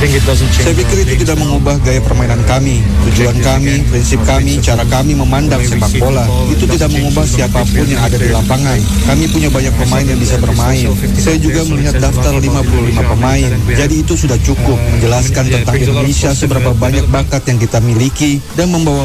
Saya pikir itu tidak mengubah gaya permainan kami, tujuan kami, prinsip kami, cara kami memandang sepak bola. Itu tidak mengubah siapapun yang ada di lapangan. Kami punya banyak pemain yang bisa bermain. Saya juga melihat daftar 55 pemain. Jadi itu sudah cukup menjelaskan tentang Indonesia seberapa banyak bakat yang kita miliki dan membawa